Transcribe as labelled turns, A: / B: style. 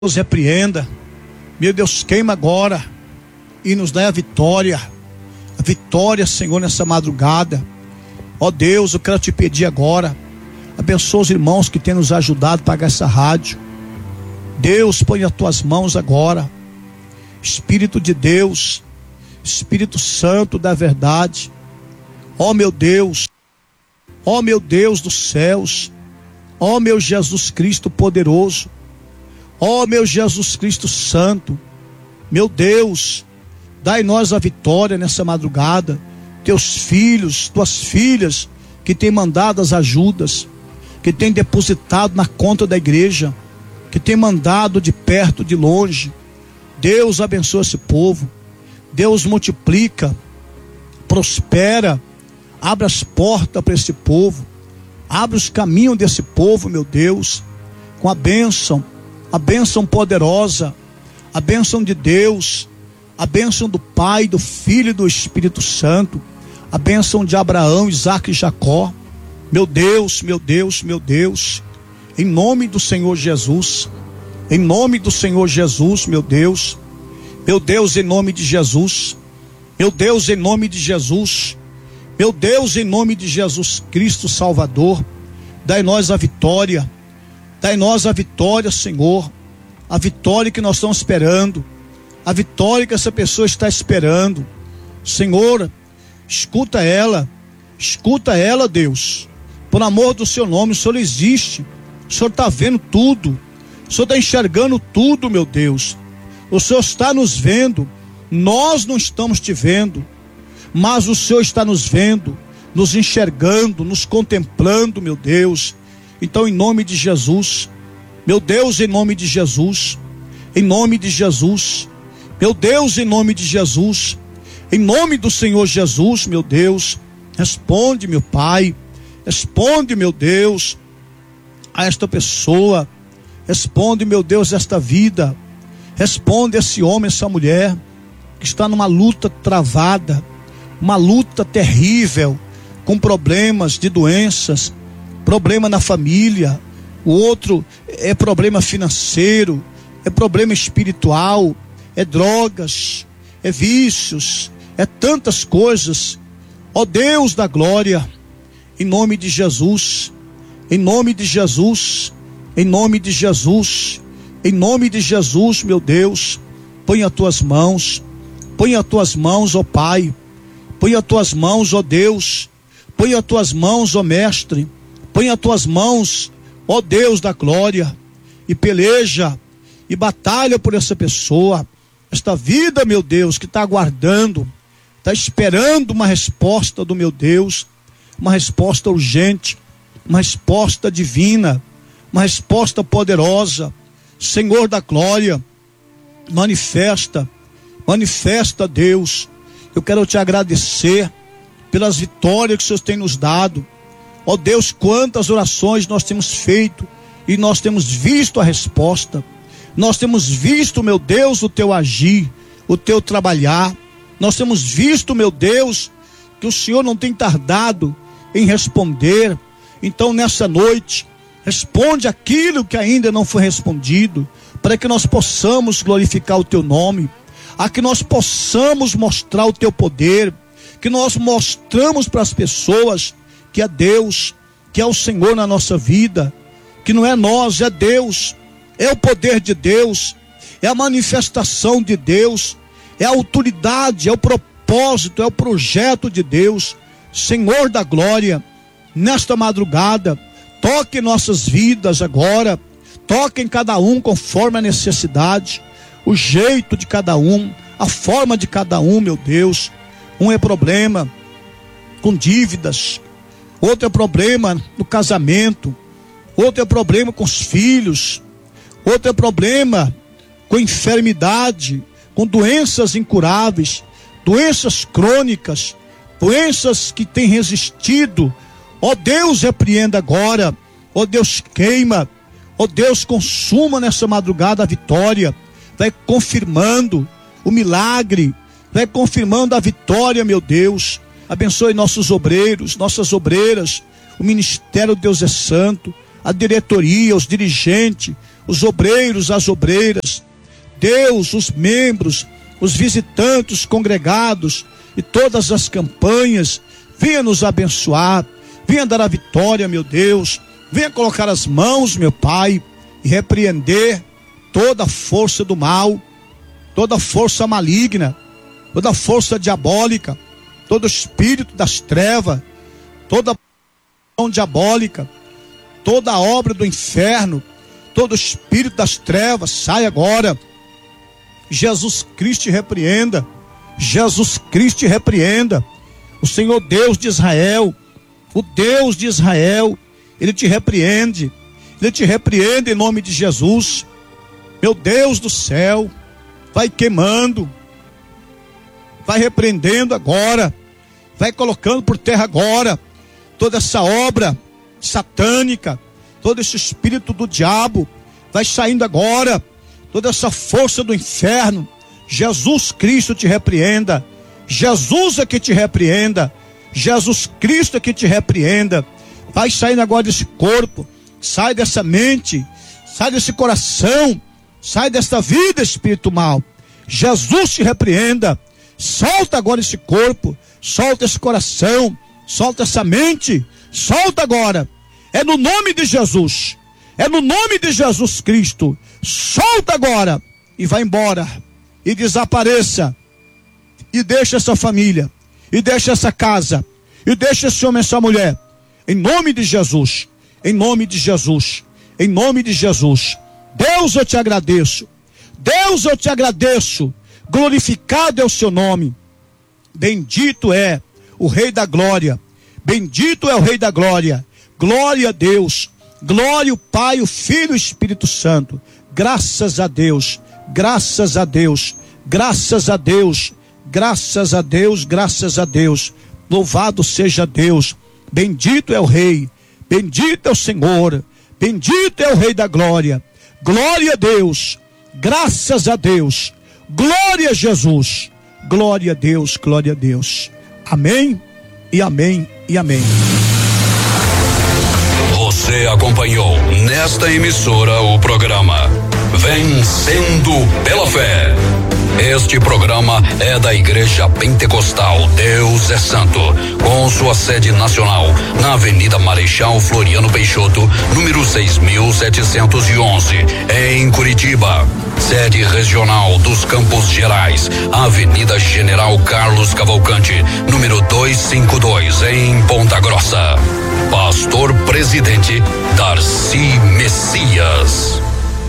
A: Deus repreenda, meu Deus, queima agora e nos dê a vitória, Senhor, nessa madrugada. Ó Deus, eu quero te pedir agora, abençoa os irmãos que têm nos ajudado a pagar essa rádio. Deus, põe as tuas mãos agora, Espírito de Deus, Espírito Santo da verdade, ó meu Deus dos céus, ó meu Jesus Cristo poderoso, ó meu Jesus Cristo santo, meu Deus, dai nós a vitória nessa madrugada. Teus filhos, tuas filhas que têm mandado as ajudas, que têm depositado na conta da igreja, que têm mandado de perto, de longe. Deus abençoa esse povo, Deus multiplica, prospera, abre as portas para esse povo, abre os caminhos desse povo, meu Deus, com a bênção poderosa, a bênção de Deus, a bênção do Pai, do Filho e do Espírito Santo, a bênção de Abraão, Isaque e Jacó. Meu Deus, meu Deus, meu Deus, em nome do Senhor Jesus, em nome do Senhor Jesus, meu Deus, em nome de Jesus, meu Deus, em nome de Jesus, meu Deus, em nome de Jesus Cristo Salvador, dai nós a vitória, Senhor, a vitória que nós estamos esperando, a vitória que essa pessoa está esperando. Senhor, escuta ela, Deus, por amor do seu nome. O Senhor existe, o Senhor está vendo tudo, o Senhor está enxergando tudo, meu Deus, o Senhor está nos vendo, nós não estamos te vendo, mas o Senhor está nos vendo, nos enxergando, nos contemplando, meu Deus. Então, em nome de Jesus, meu Deus, em nome de Jesus, em nome de Jesus, meu Deus, em nome de Jesus, em nome do Senhor Jesus, meu Deus, responde, meu Pai, responde, meu Deus, a esta pessoa, responde, meu Deus, esta vida, responde esse homem, essa mulher, que está numa luta travada, uma luta terrível, com problemas de doenças, problema na família, o outro é problema financeiro, é problema espiritual, é drogas, é vícios, é tantas coisas. Ó Deus da glória, em nome de Jesus, em nome de Jesus, em nome de Jesus, em nome de Jesus, meu Deus, põe as tuas mãos, ó Pai, põe as tuas mãos, ó Deus, põe as tuas mãos, ó Mestre, põe as tuas mãos, ó Deus da glória, e peleja e batalha por essa pessoa, esta vida, meu Deus, que está aguardando, está esperando uma resposta do meu Deus, uma resposta urgente, uma resposta divina, uma resposta poderosa. Senhor da glória, manifesta, Deus. Eu quero te agradecer pelas vitórias que o Senhor tem nos dado. Ó Deus, quantas orações nós temos feito e nós temos visto a resposta. Nós temos visto, meu Deus, o teu agir, o teu trabalhar. Nós temos visto, meu Deus, que o Senhor não tem tardado em responder. Então, nessa noite, responde aquilo que ainda não foi respondido, para que nós possamos glorificar o teu nome, a que nós possamos mostrar o teu poder, que nós mostramos para as pessoas que é Deus, que é o Senhor na nossa vida, que não é nós, é Deus, é o poder de Deus, é a manifestação de Deus, é a autoridade, é o propósito, é o projeto de Deus. Senhor da glória, nesta madrugada, toque em nossas vidas agora, toque em cada um conforme a necessidade, o jeito de cada um, a forma de cada um, meu Deus. Um é problema com dívidas, outro é problema no casamento, outro é problema com os filhos, outro é problema com enfermidade, com doenças incuráveis, doenças crônicas, doenças que têm resistido. Ó Deus, repreenda agora, ó Deus, queima, ó Deus, consuma nessa madrugada a vitória, vai confirmando o milagre, vai confirmando a vitória, meu Deus. Abençoe nossos obreiros, nossas obreiras, o ministério Deus é Santo, a diretoria, os dirigentes, os obreiros, as obreiras, Deus, os membros, os visitantes, os congregados e todas as campanhas. Venha nos abençoar, venha dar a vitória, meu Deus, venha colocar as mãos, meu Pai, e repreender toda a força do mal, toda a força maligna, toda a força diabólica, todo espírito das trevas, toda a ação diabólica, toda a obra do inferno, todo espírito das trevas, sai agora. Jesus Cristo te repreenda, Jesus Cristo te repreenda. O Senhor Deus de Israel, o Deus de Israel, Ele te repreende em nome de Jesus. Meu Deus do céu, vai queimando, vai repreendendo agora, vai colocando por terra agora toda essa obra satânica, todo esse espírito do diabo, vai saindo agora, toda essa força do inferno. Jesus Cristo te repreenda, Jesus é que te repreenda, Jesus Cristo é que te repreenda. Vai saindo agora desse corpo, sai dessa mente, sai desse coração, sai desta vida espiritual. Jesus te repreenda. Solta agora esse corpo, solta esse coração, solta essa mente, solta agora. É no nome de Jesus, é no nome de Jesus Cristo. Solta agora e vai embora e desapareça e deixa essa família, e deixa essa casa, e deixa esse homem, essa mulher, em nome de Jesus, em nome de Jesus, em nome de Jesus. Deus, eu te agradeço, Deus, eu te agradeço, glorificado é o seu nome, bendito é o Rei da Glória, bendito é o Rei da Glória. Glória a Deus, glória ao Pai, o Filho e o Espírito Santo. Graças a Deus, graças a Deus, graças a Deus, graças a Deus, graças a Deus. Louvado seja Deus, bendito é o Rei, bendito é o Senhor, bendito é o Rei da Glória. Glória a Deus, graças a Deus, glória a Jesus, glória a Deus, glória a Deus. Amém e amém e amém.
B: Você acompanhou nesta emissora o programa Vencendo pela Fé. Este programa é da Igreja Pentecostal Deus é Santo, com sua sede nacional na Avenida Marechal Floriano Peixoto, número 6711, em Curitiba. Sede regional dos Campos Gerais, Avenida General Carlos Cavalcante, número 252, em Ponta Grossa. Pastor Presidente Darcy Messias.